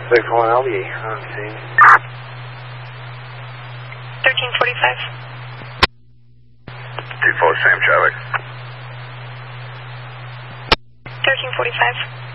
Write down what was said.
6-1 LB on scene. 1345. 2-4, same traffic. 1345.